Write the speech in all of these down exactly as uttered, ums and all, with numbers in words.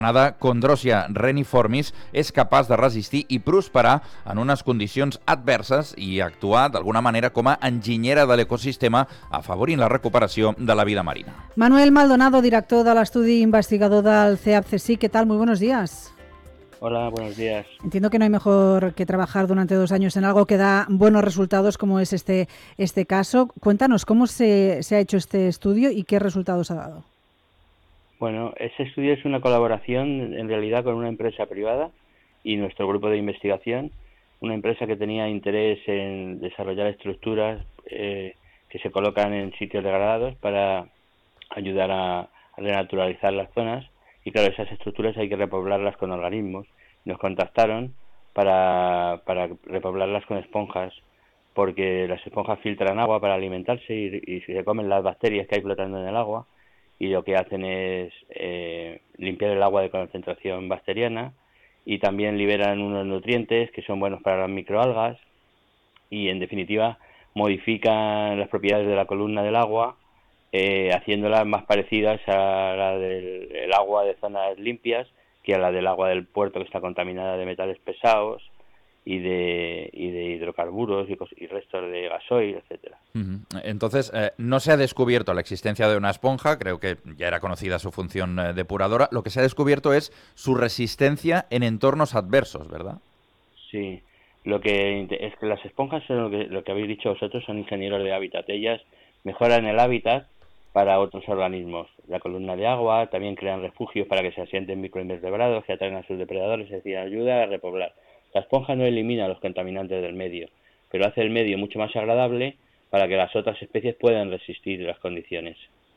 L'anomenada Chondrosia reniformis és capaç de resistir i prosperar en unes condicions adverses i actuar d'alguna manera com a enginyera de l'ecosistema, afavorint la recuperació de la vida marina. Manuel Maldonado, director de l'estudi investigador del C E A P C S I C, ¿qué tal? Muy buenos días. Hola, buenos días. Entiendo que no hay mejor que trabajar durante dos años en algo que da buenos resultados como es este, este caso. Cuéntanos, ¿cómo se, se ha hecho este estudio y qué resultados ha dado? Bueno, este estudio es una colaboración en realidad con una empresa privada y nuestro grupo de investigación, una empresa que tenía interés en desarrollar estructuras eh, que se colocan en sitios degradados para ayudar a, a renaturalizar las zonas. Y claro, esas estructuras hay que repoblarlas con organismos. Nos contactaron para, para repoblarlas con esponjas, porque las esponjas filtran agua para alimentarse y, y se comen las bacterias que hay flotando en el agua, y lo que hacen es eh, limpiar el agua de concentración bacteriana, y también liberan unos nutrientes que son buenos para las microalgas y en definitiva modifican las propiedades de la columna del agua, eh, haciéndolas más parecidas a la del el agua de zonas limpias que a la del agua del puerto, que está contaminada de metales pesados y de, y de hidrocarburos y, y restos de gasoil, etcétera. Entonces, eh, no se ha descubierto la existencia de una esponja, creo que ya era conocida su función eh, depuradora. Lo que se ha descubierto es su resistencia en entornos adversos, ¿verdad? Sí, lo que es que las esponjas son lo que, lo que habéis dicho vosotros, son ingenieros de hábitat. Ellas mejoran el hábitat para otros organismos. La columna de agua, también crean refugios para que se asienten microinvertebrados que atraen a sus depredadores, es decir, ayuda a repoblar. La esponja no elimina los contaminantes del medio, pero hace el medio mucho más agradable para que las otras especies puedan resistir las condiciones.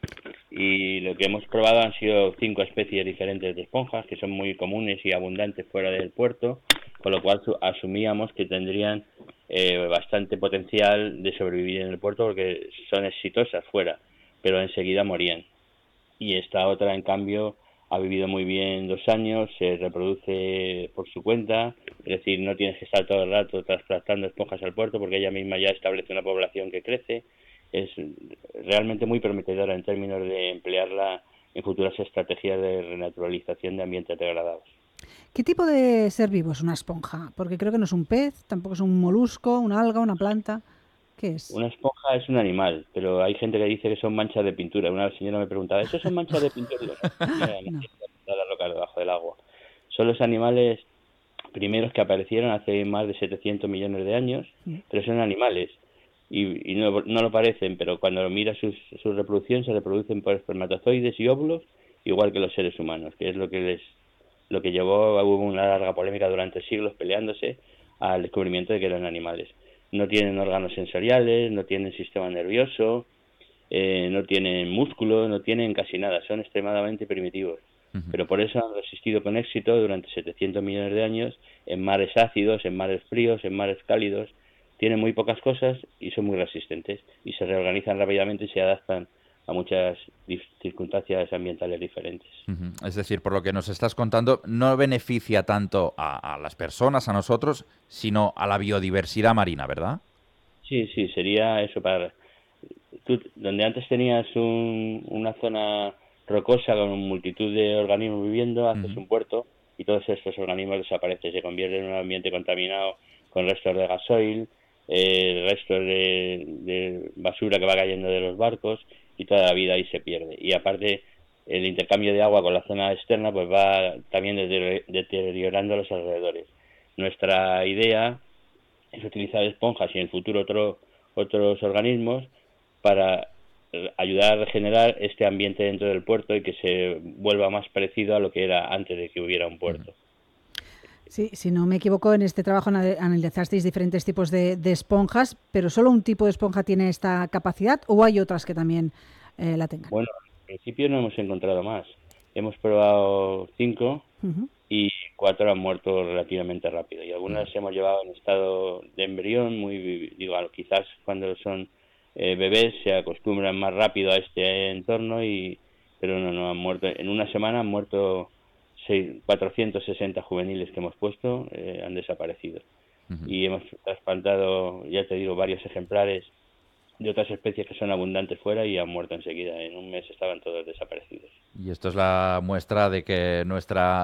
Y lo que hemos probado han sido cinco especies diferentes de esponjas, que son muy comunes y abundantes fuera del puerto, con lo cual asumíamos que tendrían eh, bastante potencial de sobrevivir en el puerto porque son exitosas fuera, pero enseguida morían. Y esta otra, en cambio, ha vivido muy bien dos años, se reproduce por su cuenta, es decir, no tienes que estar todo el rato trasplantando esponjas al puerto porque ella misma ya establece una población que crece. Es realmente muy prometedora en términos de emplearla en futuras estrategias de renaturalización de ambientes degradados. ¿Qué tipo de ser vivo es una esponja? Porque creo que no es un pez, tampoco es un molusco, una alga, una planta. ¿Qué es? Una esponja es un animal, pero hay gente que dice que son manchas de pintura. Una señora me preguntaba, ¿eso son manchas de pintura? Y yo, no, señora, no, no. Las rocas debajo del agua. Son los animales primeros que aparecieron hace más de setecientos millones de años, pero son animales. Y, y no, no lo parecen, pero cuando miras su, su reproducción, se reproducen por espermatozoides y óvulos, igual que los seres humanos, que es lo que les lo que llevó, hubo una larga polémica durante siglos peleándose al descubrimiento de que eran animales. No tienen órganos sensoriales, no tienen sistema nervioso, eh, no tienen músculo, no tienen casi nada, son extremadamente primitivos. Uh-huh. Pero por eso han resistido con éxito durante setecientos millones de años en mares ácidos, en mares fríos, en mares cálidos. Tienen muy pocas cosas y son muy resistentes y se reorganizan rápidamente y se adaptan a muchas circunstancias ambientales diferentes. Uh-huh. Es decir, por lo que nos estás contando, no beneficia tanto a, a las personas, a nosotros, sino a la biodiversidad marina, ¿verdad? Sí, sí, sería eso para... Tú, donde antes tenías un, una zona rocosa con multitud de organismos viviendo, haces uh-huh. un puerto y todos estos organismos desaparecen, se convierten en un ambiente contaminado con restos de gasoil, eh, restos de, de basura que va cayendo de los barcos, y toda la vida ahí se pierde. Y aparte, el intercambio de agua con la zona externa pues va también deteriorando los alrededores. Nuestra idea es utilizar esponjas y en el futuro otro, otros organismos para ayudar a regenerar este ambiente dentro del puerto y que se vuelva más parecido a lo que era antes de que hubiera un puerto. Sí, si no me equivoco, en este trabajo analizasteis diferentes tipos de, de esponjas, pero ¿solo un tipo de esponja tiene esta capacidad o hay otras que también eh, la tengan? Bueno, al principio no hemos encontrado más. Hemos probado cinco uh-huh. y cuatro han muerto relativamente rápido. Y algunas uh-huh. hemos llevado en estado de embrión, muy digo, quizás cuando son eh, bebés se acostumbran más rápido a este entorno, y pero no, no han muerto. En una semana han muerto cuatrocientos sesenta juveniles que hemos puesto, eh, han desaparecido. Uh-huh. Y hemos trasplantado, ya te digo, varios ejemplares de otras especies que son abundantes fuera y han muerto enseguida. En un mes estaban todos desaparecidos. Y esto es la muestra de que nuestra